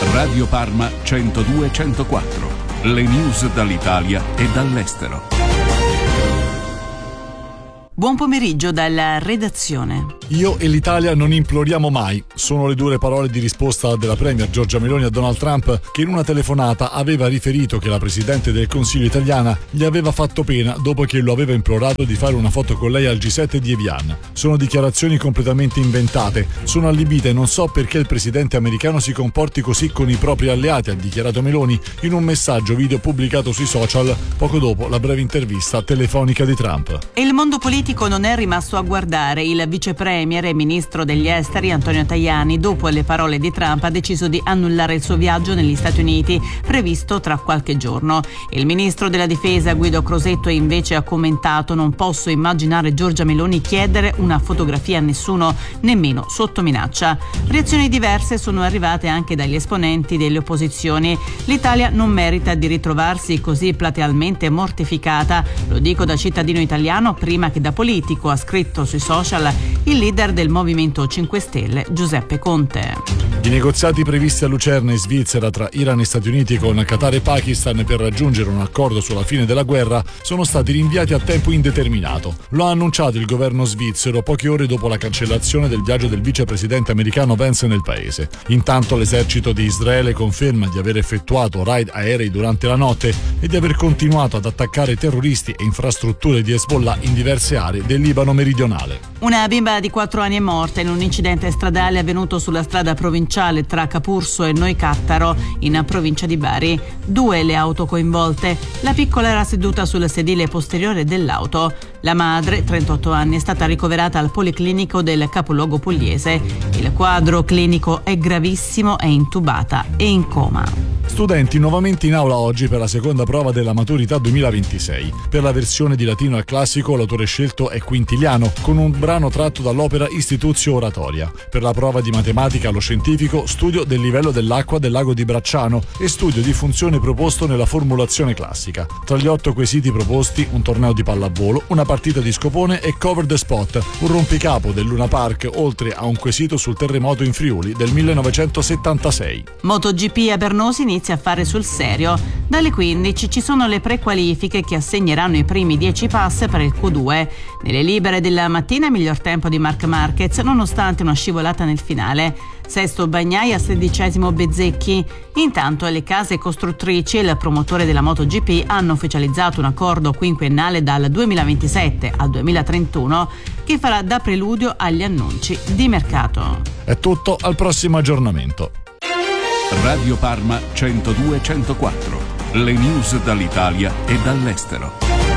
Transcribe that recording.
Radio Parma 102-104. Le news dall'Italia e dall'estero. Buon pomeriggio dalla redazione. Io e l'Italia non imploriamo mai. Sono le dure parole di risposta della premier Giorgia Meloni a Donald Trump, che in una telefonata aveva riferito che la Presidente del Consiglio italiana gli aveva fatto pena dopo che lo aveva implorato di fare una foto con lei al G7 di Evian. Sono dichiarazioni completamente inventate. Sono allibita e non so perché il presidente americano si comporti così con i propri alleati, ha dichiarato Meloni in un messaggio video pubblicato sui social poco dopo la breve intervista telefonica di Trump. E il mondo politico non è rimasto a guardare. Il vice premier e ministro degli esteri Antonio Tajani, dopo le parole di Trump, ha deciso di annullare il suo viaggio negli Stati Uniti previsto tra qualche giorno. Il ministro della difesa Guido Crosetto invece ha commentato: non posso immaginare Giorgia Meloni chiedere una fotografia a nessuno, nemmeno sotto minaccia. Reazioni diverse sono arrivate anche dagli esponenti delle opposizioni. L'Italia non merita di ritrovarsi così platealmente mortificata. Lo dico da cittadino italiano prima che da politico, ha scritto sui social il leader del Movimento 5 Stelle Giuseppe Conte. I negoziati previsti a Lucerna in Svizzera tra Iran e Stati Uniti con Qatar e Pakistan per raggiungere un accordo sulla fine della guerra sono stati rinviati a tempo indeterminato. Lo ha annunciato il governo svizzero poche ore dopo la cancellazione del viaggio del vicepresidente americano Vance nel paese. Intanto l'esercito di Israele conferma di aver effettuato raid aerei durante la notte e di aver continuato ad attaccare terroristi e infrastrutture di Hezbollah in diverse aree del Libano meridionale. Una bimba di 4 anni è morta in un incidente stradale avvenuto sulla strada provinciale tra Capurso e Noicattaro, in provincia di Bari. 2 le auto coinvolte. La piccola era seduta sul sedile posteriore dell'auto. La madre, 38 anni, è stata ricoverata al policlinico del capoluogo pugliese. Il quadro clinico è gravissimo, è intubata e in coma. Studenti nuovamente in aula oggi per la seconda prova della maturità 2026. Per la versione di latino al classico l'autore scelto è Quintiliano, con un brano tratto dall'opera Institutio Oratoria. Per la prova di matematica allo scientifico, studio del livello dell'acqua del lago di Bracciano e studio di funzione proposto nella formulazione classica. Tra gli 8 quesiti proposti, un torneo di pallavolo, una partita di scopone e Cover the Spot, un rompicapo del Luna Park, oltre a un quesito sul terremoto in Friuli del 1976. MotoGP a Bernosi inizia a fare sul serio. Dalle 15 ci sono le prequalifiche che assegneranno i primi 10 pass per il Q2. Nelle libere della mattina miglior tempo di Marc Marquez nonostante una scivolata nel finale. Sesto Bagnaia, 16° Bezzecchi. Intanto le case costruttrici e il promotore della MotoGP hanno ufficializzato un accordo quinquennale dal 2027 al 2031 che farà da preludio agli annunci di mercato. È tutto, al prossimo aggiornamento. Radio Parma 102-104. Le news dall'Italia e dall'estero.